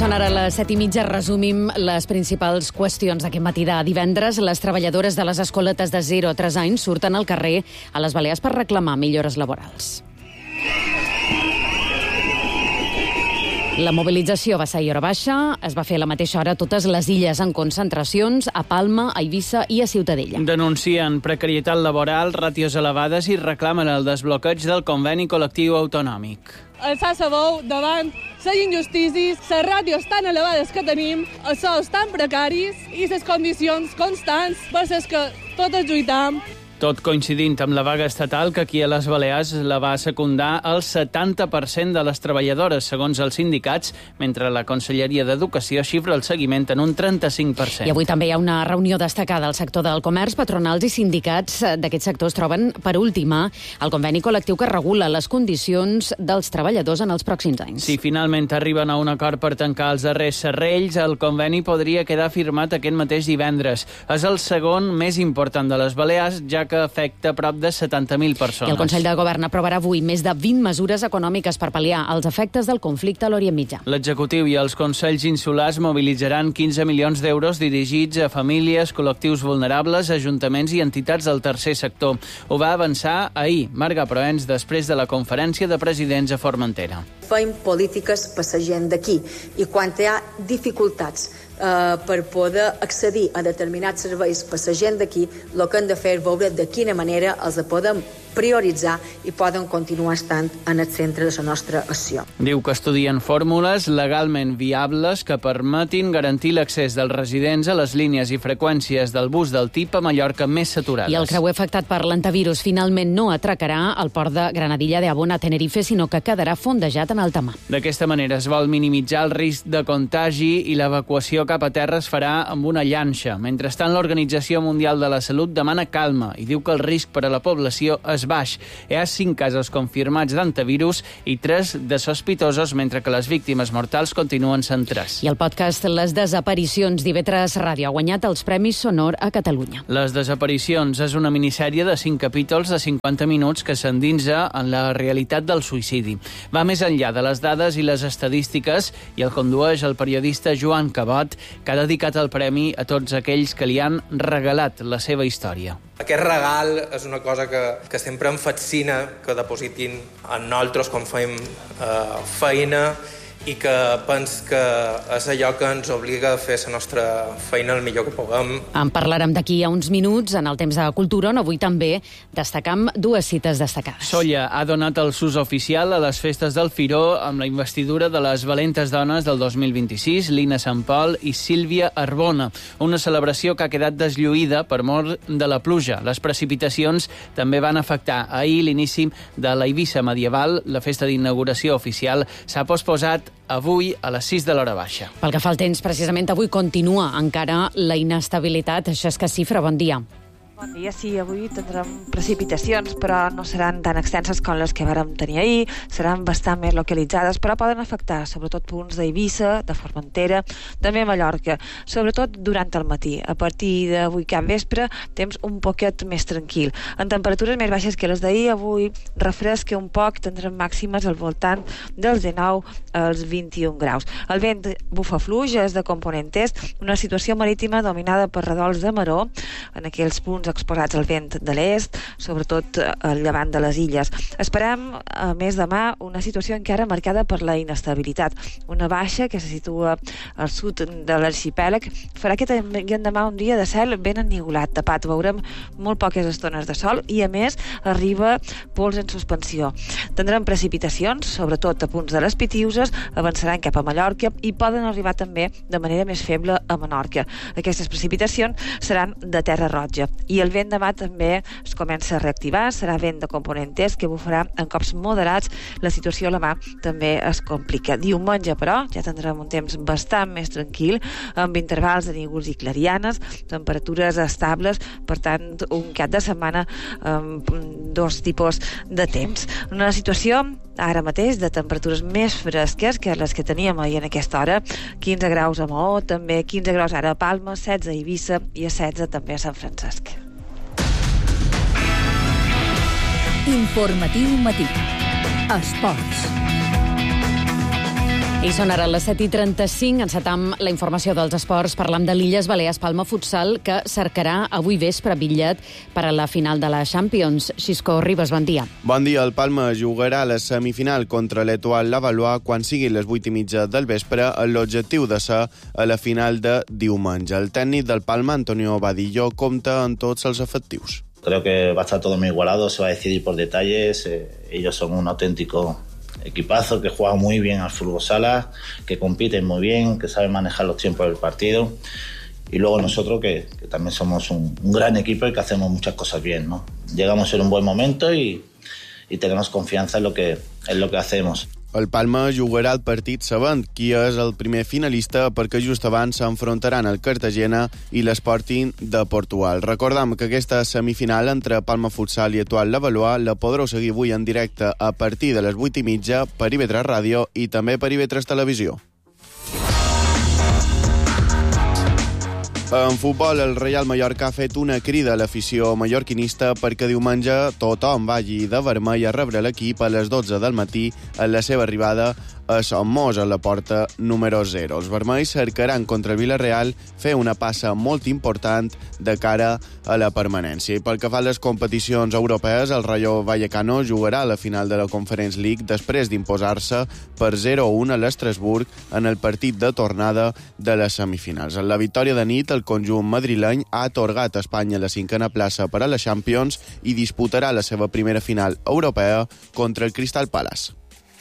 Són ara les 7:30. Resumim les principals qüestions d'aquest matí de divendres. Les treballadores de les escoletes de 0 a 3 anys surten al carrer a les Balears per reclamar millores laborals. La mobilització va ser a hora baixa, es va fer a la mateixa hora a totes les illes en concentracions, a Palma, a Eivissa i a Ciutadella. Denuncien precarietat laboral, ràtios elevades i reclamen el desbloqueig del conveni col·lectiu autonòmic. Alçar la veu davant les injustícies, les ràtios tan elevades que tenim, els sous tan precaris i les condicions constants per les que totes lluitam. Tot coincidint amb la vaga estatal que aquí a les Balears la va secundar el 70% de les treballadores, segons els sindicats, mentre la Conselleria d'Educació xifra el seguiment en un 35%. I avui també hi ha una reunió destacada al sector del comerç. Patronals i sindicats d'aquests sectors troben per ultimar el conveni col·lectiu que regula les condicions dels treballadors en els pròxims anys. Si finalment arriben a un acord per tancar els darrers serrells, el conveni podria quedar firmat aquest mateix divendres. És el segon més important de les Balears, ja que afecta prop de 70.000 persones. I el Consell de Govern aprovarà avui més de 20 mesures econòmiques per pal·liar els efectes del conflicte a l'Orient Mitjà. L'executiu i els consells insulars mobilitzaran 15 milions d'euros dirigits a famílies, col·lectius vulnerables, ajuntaments i entitats del tercer sector. Ho va avançar ahir Marga Proens després de la conferència de presidents a Formentera. Fem polítiques per la gent d'aquí i quan hi ha dificultats per poder accedir a determinats serveis per la gent d'aquí, el que hem de fer és veure de quina manera els podem prioritzar i poden continuar estant en el centre de la nostra acció. Diu que estudien fórmules legalment viables que permetin garantir l'accés dels residents a les línies i freqüències del bus del TIP a Mallorca més saturades. I el creuer afectat per l'antivirus finalment no atracarà al port de Granadilla de Abona a Tenerife, sinó que quedarà fondejat en alta mar. D'aquesta manera es vol minimitzar el risc de contagi i l'evacuació cap a terra es farà amb una llanxa. Mentrestant, l'Organització Mundial de la Salut demana calma i diu que el risc per a la població és baix. Hi ha 5 casos confirmats d'antivirus i 3 de sospitosos, mentre que les víctimes mortals continuen sent 3. I el podcast Les desaparicions d'IV3 Ràdio ha guanyat els Premis Sonor a Catalunya. Les desaparicions és una minissèrie de 5 capítols de 50 minuts que s'endinsa en la realitat del suïcidi. Va més enllà de les dades i les estadístiques i el condueix el periodista Joan Cabot, que ha dedicat el premi a tots aquells que li han regalat la seva història. Aquest regal és una cosa que sempre em fascina, que depositin en nosaltres quan fem feina i que penso que és allò que ens obliga a fer la nostra feina el millor que puguem. En parlarem d'aquí a uns minuts en el temps de cultura, on avui també destacam 2 cites destacades. Sóller ha donat el sus oficial a les festes del Firó amb la investidura de les valentes dones del 2026, Lina Sant Pol i Sílvia Arbona. Una celebració que ha quedat deslluïda per mor de la pluja. Les precipitacions també van afectar ahir l'inici de la Eivissa medieval. La festa d'inauguració oficial s'ha posposat avui a les 6 de l'hora baixa. Pel que fa al temps, precisament avui continua encara la inestabilitat. Això és que Cifra, bon dia. Bon dia, sí, avui tindrem precipitacions, però no seran tan extenses com les que vàrem tenir ahir, seran bastant més localitzades, però poden afectar sobretot punts d'Eivissa, de Formentera, també a Mallorca, sobretot durant el matí. A partir d'avui cap vespre, temps un poquet més tranquil. En temperatures més baixes que les d'ahir, avui refresca un poc, tindrem màximes al voltant dels 19 als 21 graus. El vent bufa fluix, és de component est, una situació marítima dominada per redols de maró, en aquells punts exposats al vent de l'est, sobretot al llevant de les illes. Esperem, a més demà, una situació encara marcada per la inestabilitat. Una baixa que se situa al sud de l'arxipèlag farà que tinguem demà un dia de cel ben ennigolat, tapat. Veurem molt poques estones de sol i, a més, arriba pols en suspensió. Tindrem precipitacions, sobretot a punts de les Pitiuses, avançaran cap a Mallorca i poden arribar també de manera més feble a Menorca. Aquestes precipitacions seran de terra roja. I el vent demà també es comença a reactivar, serà vent de component est que bufarà en cops moderats. La situació a la mà també es complica. Diumenge, però, ja tindrem un temps bastant més tranquil, amb intervals de núvols i clarianes, temperatures estables, per tant, un cap de setmana amb 2 tipus de temps. Una situació ara mateix de temperatures més fresques que les que teníem ahir en aquesta hora, 15 graus a Maó, també 15 graus ara a Palma, 16 a Eivissa i a 16 també a Sant Francesc. Informatiu matí. Esports. I són ara les 7:35. Encetam la informació dels esports. Parlam de l'Illes Balears Palma Futsal, que cercarà avui vespre bitllet per a la final de la Champions. Xisco Ribas, bon dia. Bon dia. El Palma jugarà la semifinal contra l'Etoile Lavallois quan siguin les 8:30 del vespre, amb l'objectiu de ser a la final de diumenge. El tècnic del Palma, Antonio Vadillo, compta en tots els efectius. Creo que va a estar todo muy igualado, se va a decidir por detalles. Ellos son un auténtico equipazo que juega muy bien al fútbol sala, que compiten muy bien, que saben manejar los tiempos del partido. Y luego nosotros que también somos un gran equipo y que hacemos muchas cosas bien, ¿no? Llegamos en un buen momento y tenemos confianza en lo que hacemos. El Palma jugarà el partit sabent qui és el primer finalista, perquè just abans s'enfrontaran el Cartagena i l'Sporting de Portugal. Recordem que aquesta semifinal entre Palma Futsal i Etoile Lavallois la podreu seguir avui en directe a partir de les 8:30 per IB3 Ràdio i també per IB3 Televisió. En futbol, el Real Mallorca ha fet una crida a l'afició mallorquinista perquè diumenge tothom vagi de vermell a rebre l'equip a les 12 del matí en la seva arribada a Somos, a la porta número 0. Els vermells cercaran contra el Villarreal fer una passa molt important de cara a la permanència. I pel que fa a les competicions europees, el Rayo Vallecano jugarà a la final de la Conference League després d'imposar-se per 0-1 a l'Estrasburg en el partit de tornada de les semifinals. En la victòria de nit, el conjunt madrileny ha atorgat a Espanya la 5a plaça per a la Champions i disputarà la seva primera final europea contra el Crystal Palace.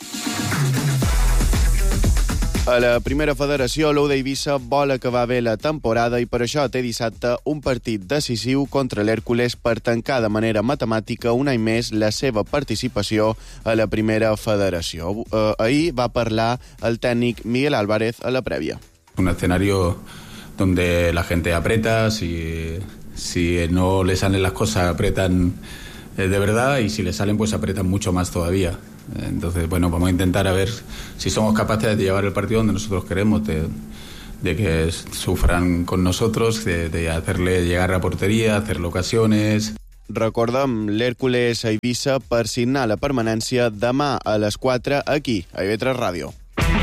A la primera federació, l'Ou d'Eivissa vol acabar bé la temporada i per això té dissabte un partit decisiu contra l'Hèrcules per tancar de manera matemàtica un any més la seva participació a la primera federació. Ahir va parlar el tècnic Miguel Álvarez a la prèvia. Un escenario donde la gente aprieta, si no le salen las cosas apretan de verdad y si le salen pues apretan mucho más todavía. Entonces, bueno, vamos a intentar a ver si somos capaces de llevar el partido donde nosotros queremos, de que sufran con nosotros, de hacerle llegar a portería, hacerle ocasiones. Recordem l'Hèrcules a Eivissa per signar la permanència demà a les 4 aquí, a IB3 Ràdio.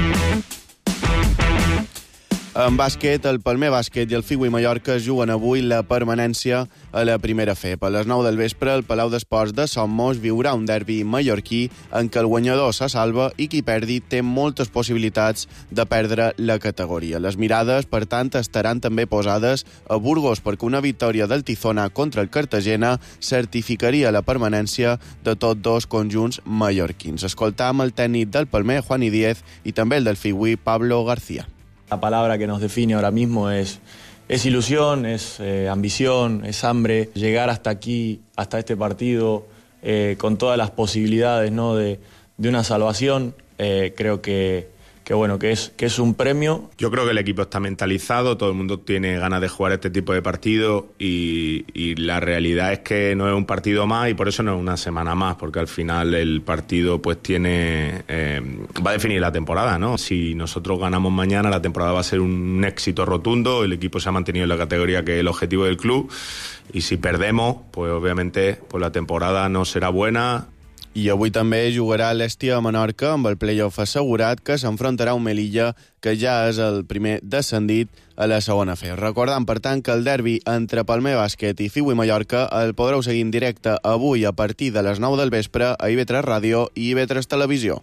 En bàsquet, el Palmer Bàsquet i el Figui Mallorca juguen avui la permanència a la primera FEP. A les 9 del vespre, el Palau d'Esports de Somos viurà un derbi mallorquí en què el guanyador se salva i qui perdi té moltes possibilitats de perdre la categoria. Les mirades, per tant, estaran també posades a Burgos perquè una victòria del Tizona contra el Cartagena certificaria la permanència de tots dos conjunts mallorquins. Escoltam el tècnic del Palmer, Juani Díez, i també el del Figui, Pablo García. La palabra que nos define ahora mismo es ilusión, es ambición, es hambre. Llegar hasta aquí, hasta este partido, con todas las posibilidades, ¿no?, de una salvación, creo que es un premio. Yo creo que el equipo está mentalizado, todo el mundo tiene ganas de jugar este tipo de partido y la realidad es que no es un partido más y por eso no es una semana más, porque al final el partido pues va a definir la temporada, ¿no? Si nosotros ganamos mañana, la temporada va a ser un éxito rotundo, el equipo se ha mantenido en la categoría que es el objetivo del club y si perdemos, pues obviamente pues la temporada no será buena. I avui també jugarà l'Hèstia a Menorca amb el play-off assegurat, que s'enfrontarà a un Melilla, que ja és el primer descendit a la segona F. Recordant, per tant, que el derbi entre Palmer Bàsquet i Figui Mallorca el podreu seguir en directe avui a partir de les 9 del vespre a IB3 Ràdio i IB3 Televisió.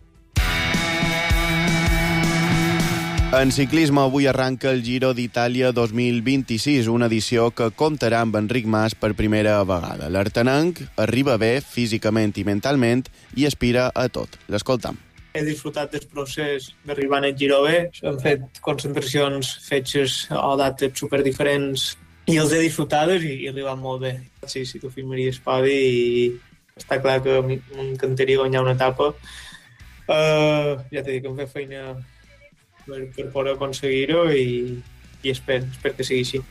En ciclisme, avui arranca el Giro d'Itàlia 2026, una edició que comptarà amb Enric Mas per primera vegada. L'artenenc arriba bé físicament i mentalment i aspira a tot. L'escoltam. He disfrutat del procés d'arribar al Giro bé. Hem fet concentracions, fetges o dates superdiferents i els he disfrutades i he arribat molt bé. Sí, tu firmaries podi i està clar que m'encantaria guanyar una etapa. Ja t'he dit que em fa feina per poder aconseguir-ho i espero que sigui així.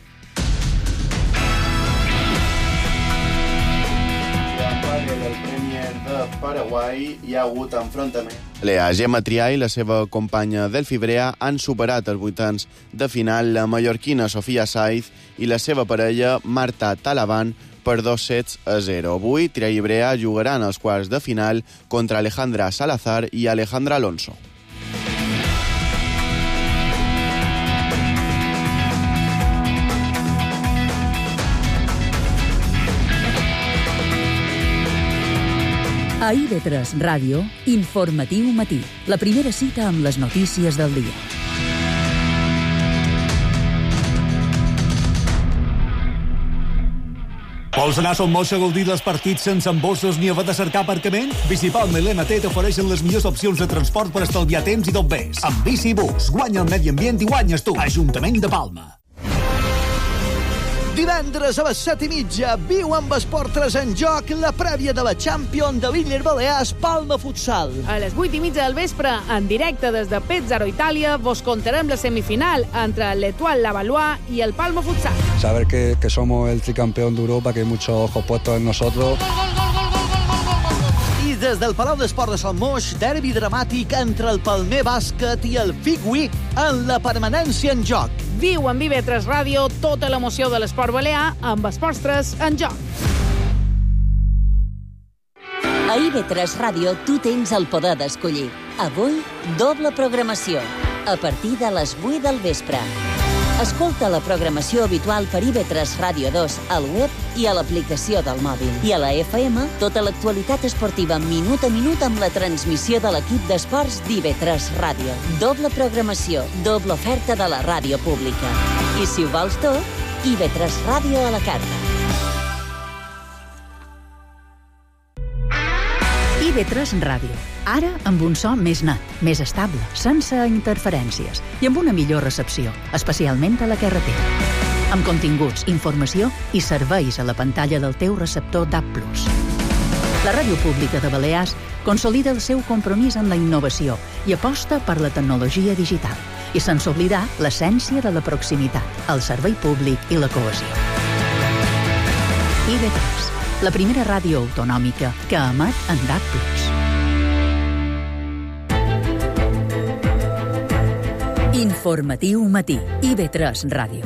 Del Premier de Paraguai hi ha hagut enfrontament. Gemma Trià i la seva companya Delphi Brea han superat els vuitens de final la mallorquina Sofia Saiz i la seva parella Marta Talaban per 2-0. Avui, Trià i Brea jugaran als quarts de final contra Alejandra Salazar i Alejandra Alonso. A IB3 Ràdio, Informatiu Matí, la primera cita amb les notícies del dia. Vols anar a Son Moix a gaudir dels partits sense embossos ni haver de cercar aparcament? Bicipalma i l'NT t'ofereixen les millors opcions de transport per estalviar temps i tot més. Amb Bicibus, guanya el medi ambient i guanyes tu. Ajuntament de Palma. Divendres a les 7:30, viu amb Esport 3 en joc la prèvia de la Champions de l'Illes Balears Palma Futsal. A les 8:30 del vespre, en directe des de Pétzaro, Itàlia, vos contarem la semifinal entre l'Etoile Lavallois y el Palma Futsal. Saber que somos el tricampeón de Europa, que hay muchos ojos puestos en nosotros. I des del Palau d'Esport de Son Moix, derbi dramàtic entre el Palmer Bàsquet i el Figui en la permanència en joc. Viu en IB3 Ràdio tota l'emoció de l'esport balear amb Esports 3 en joc. A IB3 Ràdio tu tens el poder d'escollir. Avui, doble programació, a partir de les 8 del vespre. Escolta la programació habitual per IB3 Ràdio 2 al web i a l'aplicació del mòbil. I a la FM, tota l'actualitat esportiva minut a minut amb la transmissió de l'equip d'esports d'IB3 Ràdio. Doble programació, doble oferta de la ràdio pública. I si ho vols tot, IB3 Ràdio a la carta. IB3 Ràdio. Ara amb un so més net, més estable, sense interferències i amb una millor recepció, especialment a la carretera. Amb continguts, informació i serveis a la pantalla del teu receptor DAB+. La Ràdio Pública de Balears consolida el seu compromís amb la innovació i aposta per la tecnologia digital i sense oblidar l'essència de la proximitat, el servei públic i la cohesió. IB3, la primera ràdio autonòmica que emet en DAB+. Informatiu Matí, IB3 Ràdio.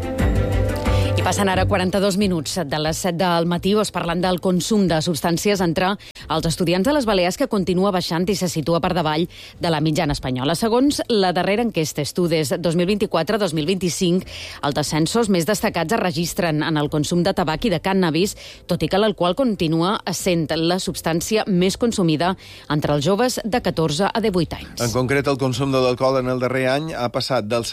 I passen ara 42 minuts de les 7 del matí, us parlant del consum de substàncies entre els estudiants de les Balears, que continua baixant i se situa per davall de la mitjana espanyola. Segons la darrera enquesta Estudes 2024-2025, els descensos més destacats es registren en el consum de tabac i de cànnabis, tot i que l'alcohol continua sent la substància més consumida entre els joves de 14 a 18 anys. En concret, el consum de l'alcohol en el darrer any ha passat del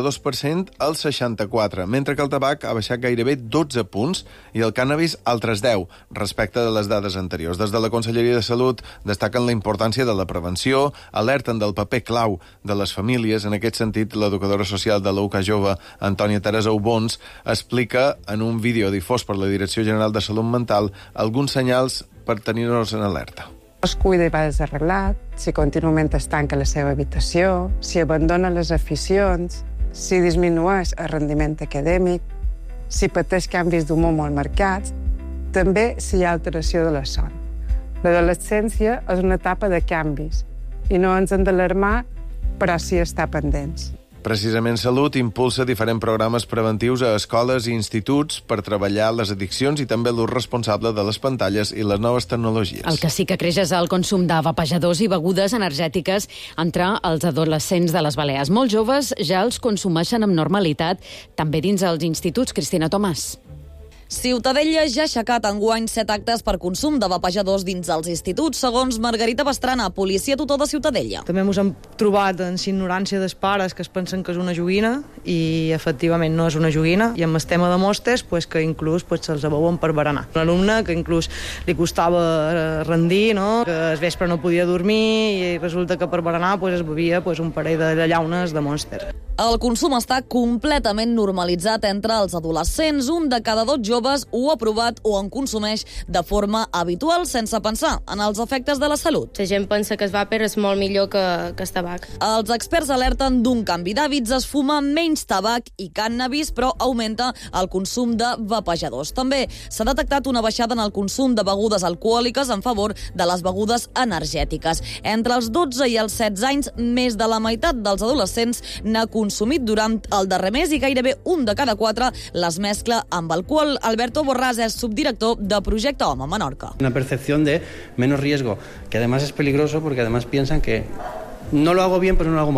72% al 64%, mentre que el tabac ha baixat gairebé 12 punts i el cànnabis altres 10, respecte de les dades anteriors. Des de la Conselleria de Salut destaquen la importància de la prevenció, alerten del paper clau de les famílies. En aquest sentit, l'educadora social de l'UCA Jove, Antònia Teresa Ubons, explica en un vídeo difós per la Direcció General de Salut Mental alguns senyals per tenir-nos en alerta. Es cuida i va desarreglat, si contínuament es tanca la seva habitació, si abandona les aficions, si disminueix el rendiment acadèmic, si pateix canvis d'humor molt marcats, també si hi ha alteració de la son. L'adolescència és una etapa de canvis i no ens hem d'alarmar, però sí estar pendents. Precisament Salut impulsa diferents programes preventius a escoles i instituts per treballar les addiccions i també l'ús responsable de les pantalles i les noves tecnologies. El que sí que creix és el consum de vapejadors i begudes energètiques entre els adolescents de les Balears. Molts joves ja els consumeixen amb normalitat, també dins els instituts. Cristina Tomàs. Ciutadella ja ha aixecat enguany 7 actes per consum de vapejadors dins els instituts, segons Margarita Pastrana, policia tutor de Ciutadella. També ens hem trobat en ignorància dels pares que es pensen que és una joguina i efectivament no és una joguina, i amb el tema de mostes que inclús se'ls beuen per berenar. Un alumne que inclús li costava rendir, no? Que al vespre no podia dormir i resulta que per berenar es bevia un parell de llaunes de Monster. El consum està completament normalitzat entre els adolescents. Un de cada 2 joves ho ha provat o en consumeix de forma habitual sense pensar en els efectes de la salut. La gent pensa que el vapor és molt millor que el tabac. Els experts alerten d'un canvi d'hàbits. Es fuma menys tabac i cànnabis, però augmenta el consum de vapejadors. També s'ha detectat una baixada en el consum de begudes alcohòliques en favor de les begudes energètiques. Entre els 12 i els 16 anys, més de la meitat dels adolescents n'ha consumit durant el darrer mes i gairebé 1 de cada 4 les mescla amb alcohol. Alberto Borràs és subdirector de Projecte Home Menorca. Una percepción de menos riesgo, que además es peligroso porque además piensan que no lo hago bien pero no lo hago mal.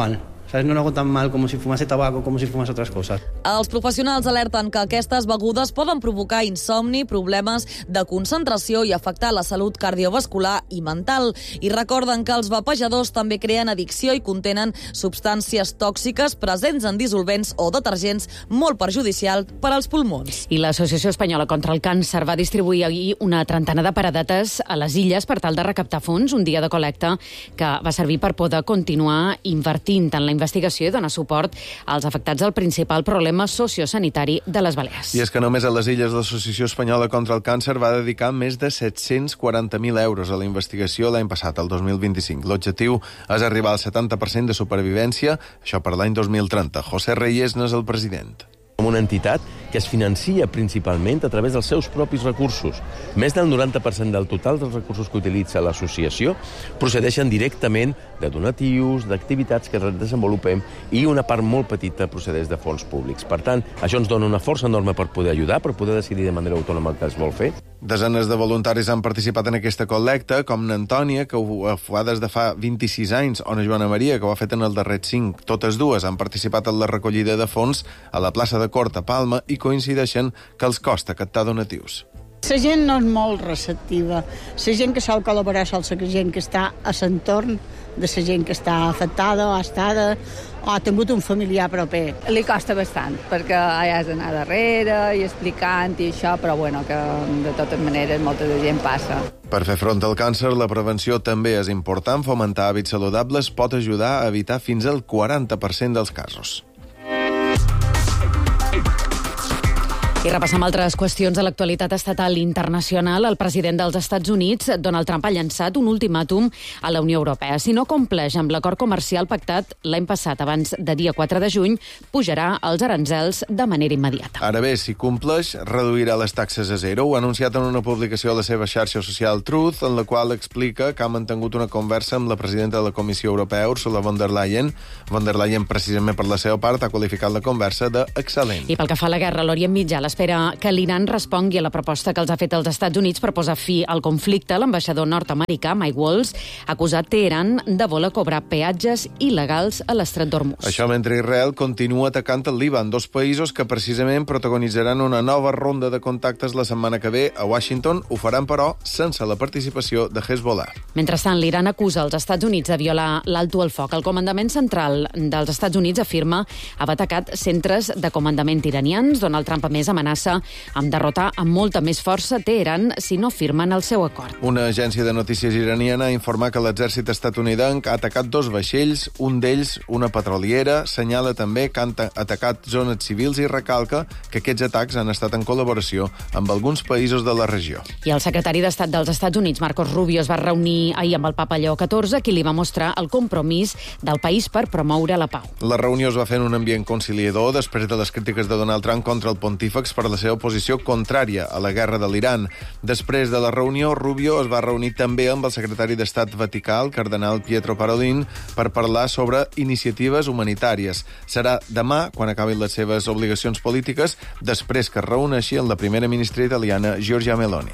¿Sabes? No lo hago tan mal como si fumase tabaco, como si fumase otras cosas. Els professionals alerten que aquestes begudes poden provocar insomni, problemes de concentració i afectar la salut cardiovascular i mental. I recorden que els vapejadors també creen addicció i contenen substàncies tòxiques presents en dissolvents o detergents molt perjudicials per als pulmons. I l'Associació Espanyola contra el Càncer va distribuir ahir una trentena de paradetes a les illes per tal de recaptar fons, un dia de col·lecta que va servir per poder continuar invertint en la investigació i donar suport als afectats del principal problema sociosanitari de les Balears. I és que només a les illes l'Associació Espanyola contra el Càncer va dedicar més de 740.000 euros a la investigació l'any passat, el 2025. L'objectiu és arribar al 70% de supervivència, això per l'any 2030. José Reyes n'és el president. Som una entitat que es financia principalment a través dels seus propis recursos. Més del 90% del total dels recursos que utilitza l'associació procedeixen directament de donatius, d'activitats que desenvolupem i una part molt petita procedeix de fons públics. Per tant, això ens dona una força enorme per poder ajudar, per poder decidir de manera autònoma el que es vol fer. Desenes de voluntaris han participat en aquesta col·lecta, com n'Antònia, que ho fa des de fa 26 anys, o na Joana Maria, que ho ha fet en el darrer 5. Totes dues han participat en la recollida de fons a la plaça de Cort a Palma i coincideixen que els costa captar donatius. La gent no és molt receptiva. La gent que sol col·laborar sol la gent que està a l'entorn de la gent que està afectada o ha tingut un familiar proper. Li costa bastant, perquè has d'anar darrere i explicant i això, però bueno, que de totes maneres molta de gent passa. Per fer front al càncer, la prevenció també és important. Fomentar hàbits saludables pot ajudar a evitar fins al 40% dels casos. I repassem altres qüestions de l'actualitat estatal i internacional. El president dels Estats Units, Donald Trump, ha llançat un ultimàtum a la Unió Europea. Si no compleix amb l'acord comercial pactat l'any passat, abans de dia 4 de juny, pujarà els aranzels de manera immediata. Ara bé, si compleix, reduirà les taxes a zero. Ho ha anunciat en una publicació a la seva xarxa social Truth, en la qual explica que ha mantingut una conversa amb la presidenta de la Comissió Europea, Ursula von der Leyen. Von der Leyen, precisament per la seva part, ha qualificat la conversa d'excel·lent. I pel que fa a la guerra a l'Orient Mitjà, espera que l'Iran respongui a la proposta que els ha fet els Estats Units per posar fi al conflicte. L'ambaixador nord-americà, Mike Waltz, ha acusat Teheran de voler cobrar peatges il·legals a l'estret d'Hormuz. Això mentre Israel continua atacant el Líban, dos països que precisament protagonitzaran una nova ronda de contactes la setmana que ve a Washington. Ho faran, però, sense la participació de Hezbollah. Mentrestant, l'Iran acusa els Estats Units de violar l'alto al foc. El comandament central dels Estats Units afirma haver atacat centres de comandament iranians. Donald Trump, a més, amenaça amb derrotar amb molta més força Teheran si no firmen el seu acord. Una agència de notícies iraniana ha informat que l'exèrcit estatunidenc ha atacat 2 vaixells, un d'ells una petroliera, senyala també que han atacat zones civils i recalca que aquests atacs han estat en col·laboració amb alguns països de la regió. I el secretari d'Estat dels Estats Units, Marcos Rubio, es va reunir ahir amb el papa Lleó XIV, qui li va mostrar el compromís del país per promoure la pau. La reunió es va fer en un ambient conciliador després de les crítiques de Donald Trump contra el pontífex per la seva posició contrària a la guerra de l'Iran. Després de la reunió, Rubio es va reunir també amb el secretari d'Estat Vaticà, el cardenal Pietro Parolin, per parlar sobre iniciatives humanitàries. Serà demà, quan acabin les seves obligacions polítiques, després que es reuneixi amb la primera ministra italiana, Giorgia Meloni.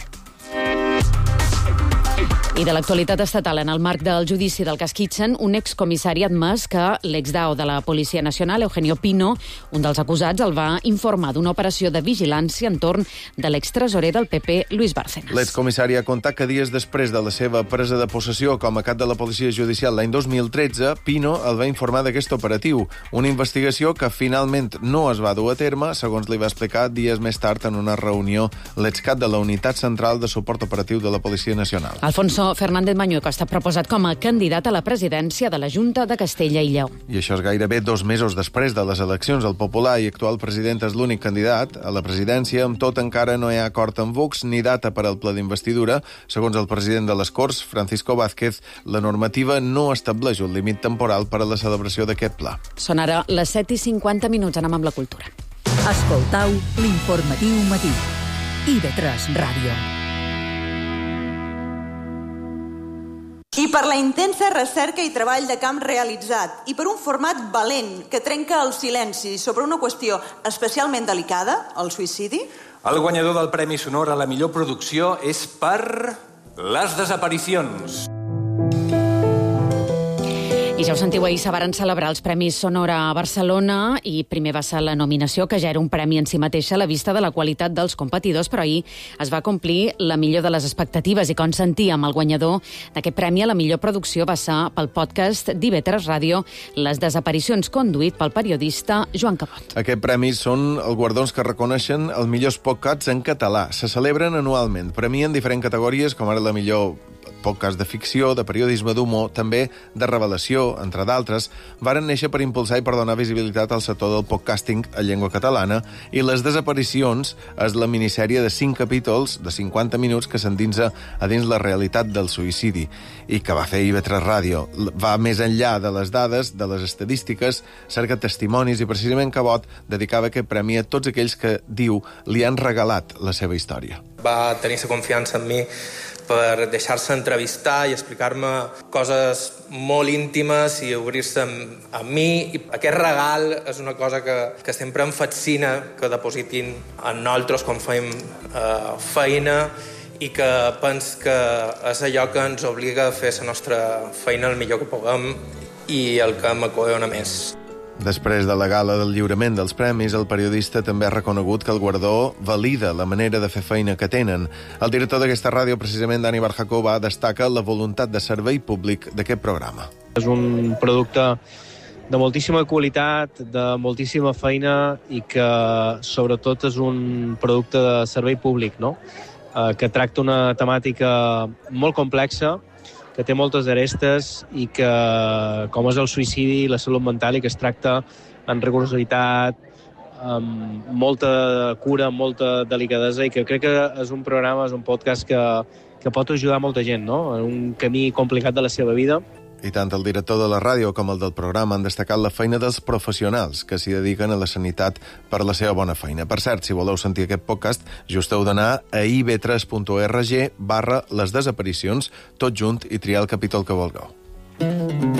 I de l'actualitat estatal, en el marc del judici del cas Kitchen, un excomissari ha admès que l'exdao de la Policia Nacional, Eugenio Pino, un dels acusats, el va informar d'una operació de vigilància entorn de l'extresorer del PP, Luis Bárcenas. L'excomissari ha contat que dies després de la seva presa de possessió com a cap de la Policia Judicial l'any 2013, Pino el va informar d'aquest operatiu, una investigació que finalment no es va dur a terme, segons li va explicar dies més tard en una reunió l'excap de la Unitat Central de Suport Operatiu de la Policia Nacional. Alfonso Fernández Mañueco està proposat com a candidat a la presidència de la Junta de Castella i Lleó. I això és gairebé 2 mesos després de les eleccions. El popular i actual president és l'únic candidat a la presidència. Amb tot, encara no hi ha acord amb Vox ni data per al ple d'investidura. Segons el president de les Corts, Francisco Vázquez, la normativa no estableix un límit temporal per a la celebració d'aquest pla. Són ara les 7:50. Anem amb la cultura. Escoltau l'informatiu matí. IB3 Ràdio. I per la intensa recerca i treball de camp realitzat i per un format valent que trenca el silenci sobre una qüestió especialment delicada, el suïcidi. El guanyador del Premi Sonor a la millor producció és per Les desaparicions. I ja ho sentiu, ahir se varen celebrar els Premis Sonora a Barcelona i primer va ser la nominació, que ja era un premi en si mateixa a la vista de la qualitat dels competidors, però ahir es va complir la millor de les expectatives i com sentíem, el guanyador d'aquest premi a la millor producció va ser pel podcast d'IV3 Ràdio, Les desaparicions, conduït pel periodista Joan Cabot. Aquests premis són els guardons que reconeixen els millors podcasts en català. Se celebren anualment, premien diferents categories, com ara la millor podcast de ficció, de periodisme, d'humor, també de revelació, entre d'altres, varen néixer per impulsar i per donar visibilitat al sector del podcasting a llengua catalana, i Les desaparicions és la minissèrie de 5 capítols de 50 minuts que s'endinsa a dins la realitat del suïcidi i que va fer IV3 Ràdio. Va més enllà de les dades, de les estadístiques, cerca testimonis i precisament Cabot dedicava aquest premi a tots aquells que, diu, li han regalat la seva història. Va tenir la confiança en mi per deixar-se entrevistar i explicar-me coses molt íntimes i obrir-se amb mi. I aquest regal és una cosa que sempre em fascina que depositin en nosaltres quan fem feina i que penso que és allò que ens obliga a fer la nostra feina el millor que puguem i el que m'acollona més. Després de la gala del lliurament dels premis, el periodista també ha reconegut que el guardó valida la manera de fer feina que tenen. El director d'aquesta ràdio, precisament Dani Barjakova, destaca la voluntat de servei públic d'aquest programa. És un producte de moltíssima qualitat, de moltíssima feina i que sobretot és un producte de servei públic, no? Que tracta una temàtica molt complexa, que té moltes arestes i que, com és el suïcidi i la salut mental, i que es tracta amb rigorositat, amb molta cura, amb molta delicadesa, i que crec que és un programa, és un podcast que pot ajudar molta gent, no?, en un camí complicat de la seva vida. I tant el director de la ràdio com el del programa han destacat la feina dels professionals que s'hi dediquen a la sanitat per la seva bona feina. Per cert, si voleu sentir aquest podcast, just heu d'anar a ib3.org/les desaparicions, tot junt, i triar el capítol que vulgueu.